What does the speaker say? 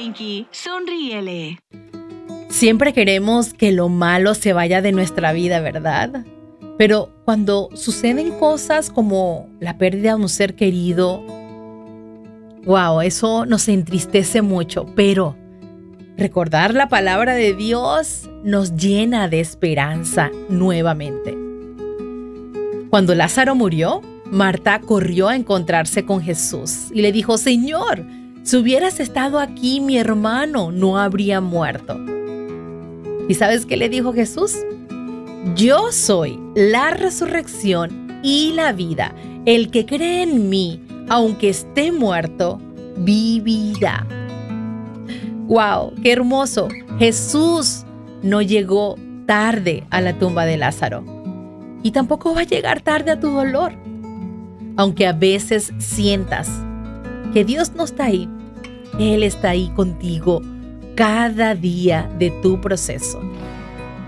Pinky, sonríele. Siempre queremos que lo malo se vaya de nuestra vida, ¿verdad? Pero cuando suceden cosas como la pérdida de un ser querido, wow, eso nos entristece mucho, pero recordar la palabra de Dios nos llena de esperanza nuevamente. Cuando Lázaro murió, Marta corrió a encontrarse con Jesús y le dijo: Señor, si hubieras estado aquí, mi hermano no habría muerto. ¿Y sabes qué le dijo Jesús? Yo soy la resurrección y la vida. El que cree en mí, aunque esté muerto, vivirá. ¡Wow! ¡Qué hermoso! Jesús no llegó tarde a la tumba de Lázaro. Y tampoco va a llegar tarde a tu dolor. Aunque a veces sientas que Dios no está ahí, Él está ahí contigo cada día de tu proceso.